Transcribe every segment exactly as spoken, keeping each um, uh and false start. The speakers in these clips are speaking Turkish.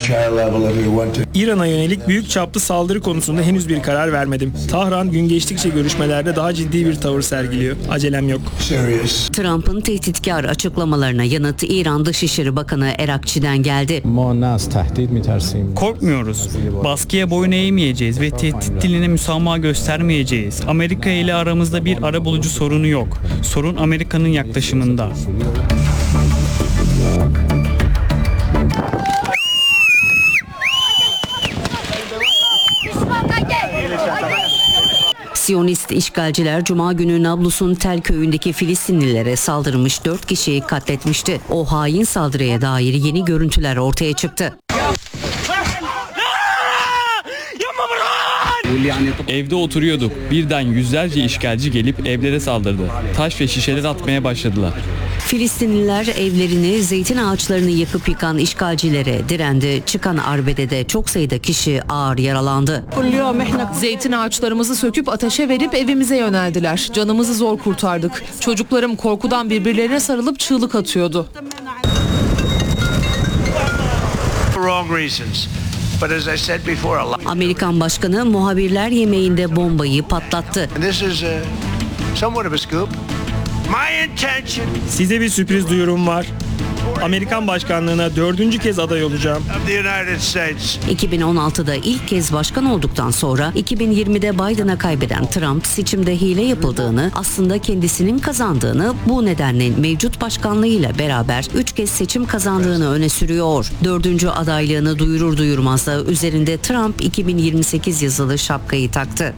İran'a yönelik büyük çaplı saldırı konusunda henüz bir karar vermedim. Tahran gün geçtikçe görüşmelerde daha ciddi bir tavır sergiliyor. Acelem yok. Trump'ın tehditkar açıklamalarına yanıt İran Dışişleri Bakanı Erakçi'den geldi. Korkmuyoruz. Baskıya boyun eğmeyeceğiz ve tehdit diline müsamaha göstermeyeceğiz. Amerika ile aramızda bir arabulucu sorunu yok. Sorun Amerika'nın yaklaşımında. Siyonist işgalciler Cuma günü Nablus'un Tel köyündeki Filistinlilere saldırmış, dört kişiyi katletmişti. O hain saldırıya dair yeni görüntüler ortaya çıktı. Evde oturuyorduk. Birden yüzlerce işgalci gelip evlere saldırdı. Taş ve şişeler atmaya başladılar. Filistinliler evlerini, zeytin ağaçlarını yakıp yıkan işgalcilere direndi. Çıkan arbedede çok sayıda kişi ağır yaralandı. Zeytin ağaçlarımızı söküp ateşe verip evimize yöneldiler. Canımızı zor kurtardık. Çocuklarım korkudan birbirlerine sarılıp çığlık atıyordu. Amerikan Başkanı muhabirler yemeğinde bombayı patlattı. Size bir sürpriz duyurum var. Amerikan başkanlığına dördüncü kez aday olacağım. iki bin on altıda ilk kez başkan olduktan sonra iki bin yirmide Biden'a kaybeden Trump seçimde hile yapıldığını, aslında kendisinin kazandığını, bu nedenle mevcut başkanlığıyla beraber üç kez seçim kazandığını öne sürüyor. Dördüncü adaylığını duyurur duyurmaz da üzerinde Trump iki bin yirmi sekiz yazılı şapkayı taktı.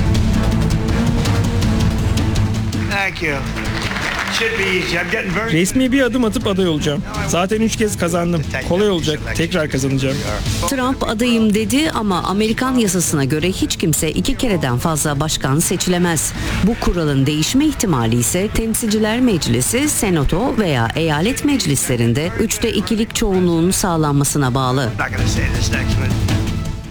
Resmi bir adım atıp aday olacağım. Zaten üç kez kazandım. Kolay olacak. Tekrar kazanacağım. Trump adayım dedi ama Amerikan yasasına göre hiç kimse iki kereden fazla başkan seçilemez. Bu kuralın değişme ihtimali ise Temsilciler Meclisi, Senato veya eyalet meclislerinde üçte ikilik çoğunluğun sağlanmasına bağlı.